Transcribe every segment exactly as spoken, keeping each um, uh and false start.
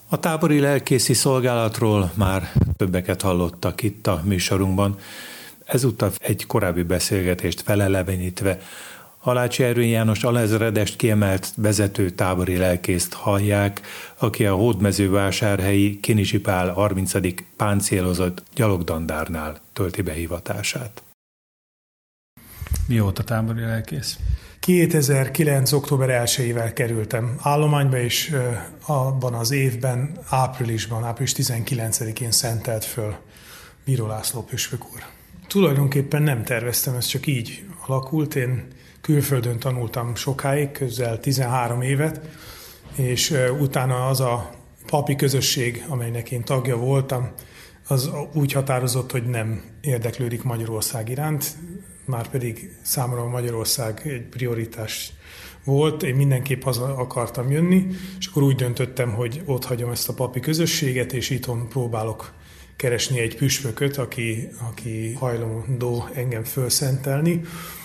A tábori lelkészi szolgálatról már többeket hallottak itt a műsorunkban. Ezúttal egy korábbi beszélgetést felelevenítve Alácsi Ervin János alezredest kiemelt vezető tábori lelkészt hallják, aki a hódmezővásárhelyi Kinizsi Pál harmincadik páncélozott gyalogdandárnál tölti be hivatását. Mióta tábori lelkész? kétezer-kilenc. október elsejével kerültem állományba, és abban az évben, áprilisban, április tizenkilencedikén szentelt föl Bíró László püspök úr. Tulajdonképpen nem terveztem, ez csak így alakult. Én külföldön tanultam sokáig, közel tizenhárom évet, és utána az a papi közösség, amelynek én tagja voltam, az úgy határozott, hogy nem érdeklődik Magyarország iránt, márpedig számomra Magyarország egy prioritás volt, én mindenképp haza akartam jönni, és akkor úgy döntöttem, hogy ott hagyom ezt a papi közösséget, és itthon próbálok keresni egy püspököt, aki, aki hajlandó engem fölszentelni,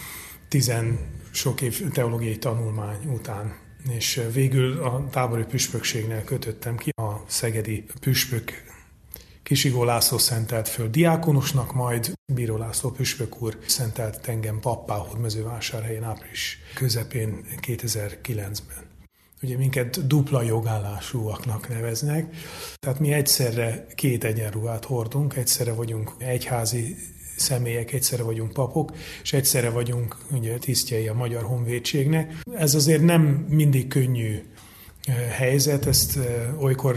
tizen sok év teológiai tanulmány után. És végül a tábori püspökségnél kötöttem ki. A szegedi püspök Kisigó László szentelt föl diákonosnak, majd Bíró László püspök úr szentelt engem pappá Hódmezővásárhelyen április közepén kétezer-kilencben. Ugye minket dupla jogállásúaknak neveznek, tehát mi egyszerre két egyenruhát hordunk, egyszerre vagyunk egyházi személyek, egyszerre vagyunk papok, és egyszerre vagyunk ugye, tisztjei a Magyar Honvédségnek. Ez azért nem mindig könnyű helyzet, ezt olykor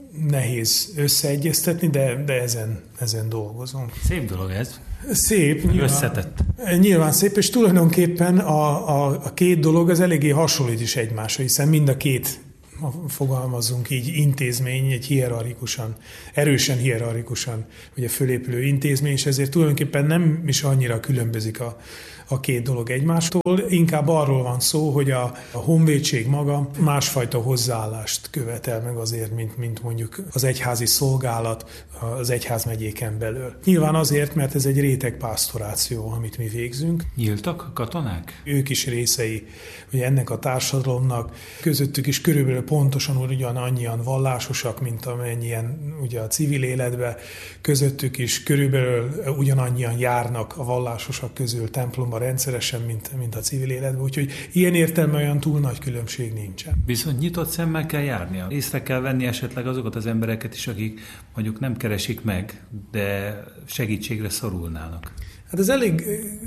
nehéz összeegyeztetni, de, de ezen, ezen dolgozunk. Szép dolog ez. Szép. Nyilván, összetett. Nyilván szép, és tulajdonképpen a, a, a két dolog az eléggé hasonlít is egymásra, hiszen mind a két, fogalmazzunk így, intézmény, egy hierarchikusan, erősen hierarchikusan ugye fölépülő intézmény, és ezért tulajdonképpen nem is annyira különbözik a, a két dolog egymástól. Inkább arról van szó, hogy a, a honvédség maga másfajta hozzáállást követel meg azért, mint, mint mondjuk az egyházi szolgálat az egyházmegyéken belül. Nyilván azért, mert ez egy réteg pásztoráció, amit mi végzünk. Nyíltak a katonák? Ők is részei ugye ennek a társadalomnak, közöttük is körülbelül pontosan ugyanannyian vallásosak, mint amennyien ugye a civil életben, közöttük is körülbelül ugyanannyian járnak a vallásosak közül templomba rendszeresen, mint, mint a civil életben, úgyhogy ilyen értelemben olyan túl nagy különbség nincsen. Viszont nyitott szemmel kell járnia. Észre kell venni esetleg azokat az embereket is, akik mondjuk nem keresik meg, de segítségre szorulnának. Hát ez elég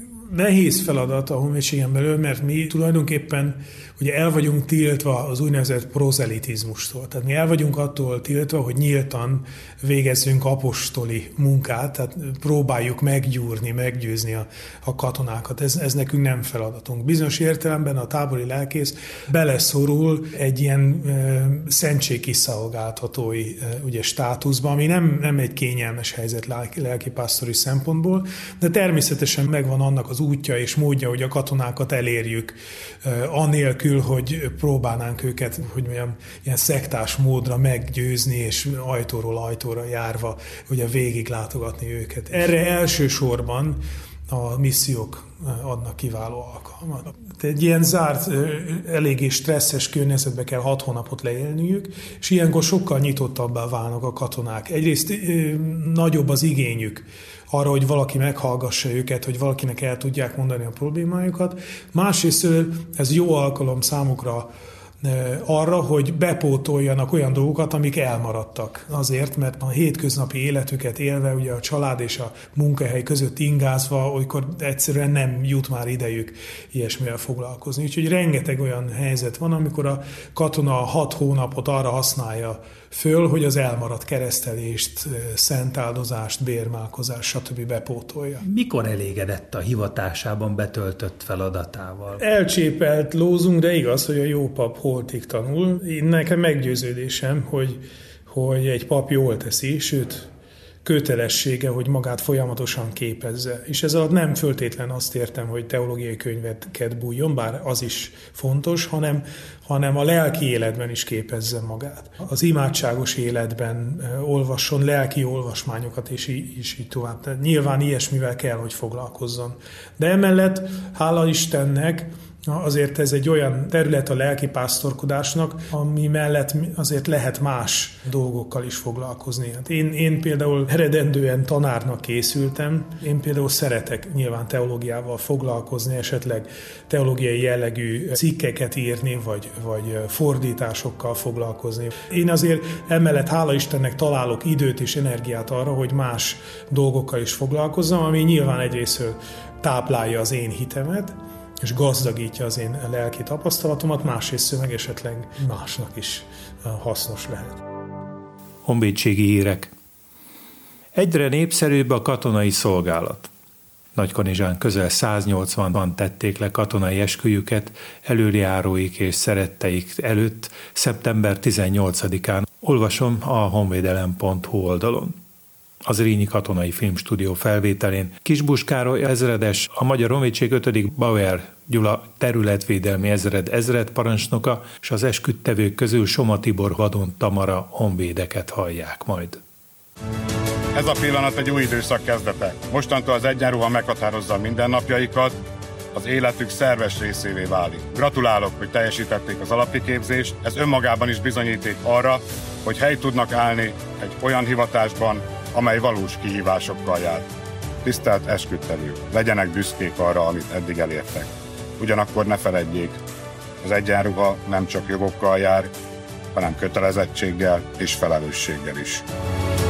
nehéz feladat a honvédségen belül, mert mi tulajdonképpen ugye el vagyunk tiltva az úgynevezett prozelitizmustól. Tehát mi el vagyunk attól tiltva, hogy nyíltan végezzünk apostoli munkát, tehát próbáljuk meggyúrni, meggyőzni a, a katonákat. Ez, ez nekünk nem feladatunk. Bizonyos értelemben a tábori lelkész beleszorul egy ilyen e, szentségkiszolgáltatói e, ugye, státuszba, ami nem, nem egy kényelmes helyzet lelki, lelkipásztori szempontból, de természetesen megvan annak az útja és módja, hogy a katonákat elérjük, e, anélkül, hogy próbálnánk őket, hogy mondjam, ilyen szektás módra meggyőzni, és ajtóról ajtóra járva, ugye végig látogatni őket. Erre elsősorban a missziók adnak kiváló alkalmat. Egy ilyen zárt, eléggé stresszes környezetbe kell hat hónapot leélniük, és ilyenkor sokkal nyitottabbá válnak a katonák. Egyrészt nagyobb az igényük arra, hogy valaki meghallgassa őket, hogy valakinek el tudják mondani a problémájukat. Másrészt ez jó alkalom számukra arra, hogy bepótoljanak olyan dolgokat, amik elmaradtak. Azért, mert a hétköznapi életüket élve, ugye a család és a munkahely között ingázva, olykor egyszerűen nem jut már idejük ilyesmivel foglalkozni. Úgyhogy rengeteg olyan helyzet van, amikor a katona hat hónapot arra használja föl, hogy az elmaradt keresztelést, szentáldozást, bérmálkozást, stb. Bepótolja. Mikor elégedett a hivatásában betöltött feladatával? Elcsépelt lózunk, de igaz, hogy a jó pap holtig tanul. Én nekem meggyőződésem, hogy, hogy egy pap jól teszi, sőt, kötelessége, hogy magát folyamatosan képezze. És ez alatt nem föltétlen azt értem, hogy teológiai könyveket bújjon, bár az is fontos, hanem, hanem a lelki életben is képezze magát. Az imádságos életben olvasson lelki olvasmányokat, és így, és így tovább. Tehát nyilván ilyesmivel kell, hogy foglalkozzon. De emellett, hála Istennek, Azért ez egy olyan terület a lelkipásztorkodásnak, ami mellett azért lehet más dolgokkal is foglalkozni. Hát én, én például eredendően tanárnak készültem, én például szeretek nyilván teológiával foglalkozni, esetleg teológiai jellegű cikkeket írni, vagy, vagy fordításokkal foglalkozni. Én azért emellett hála Istennek találok időt és energiát arra, hogy más dolgokkal is foglalkozzam, ami nyilván egyrésztről táplálja az én hitemet, és gazdagítja az én lelki tapasztalatomat, másrészt meg esetleg másnak is hasznos lehet. Honvédségi hírek. Egyre népszerűbb a katonai szolgálat. Nagykanizsán közel száznyolcvanan tették le katonai esküjüket elöljáróik és szeretteik előtt szeptember tizennyolcadikán. Olvasom a honvédelem pont hu oldalon. Az Zrínyi Katonai Filmstúdió felvételén Kis Károly ezredes, a Magyar Honvédség ötödik Bauer Gyula területvédelmi ezred ezredparancsnoka, és az esküdtevők közül Soma Tibor Vadon Tamara honvédeket hallják majd. Ez a pillanat egy új időszak kezdete. Mostantól az egyenruha meghatározza mindennapjaikat, az életük szerves részévé válik. Gratulálok, hogy teljesítették az alapkiképzést, ez önmagában is bizonyíték arra, hogy helyt tudnak állni egy olyan hivatásban, amely valós kihívásokkal jár. Tisztelt esküdtevők, legyenek büszkék arra, amit eddig elértek. Ugyanakkor ne feledjék, az egyenruha nem csak jogokkal jár, hanem kötelezettséggel és felelősséggel is.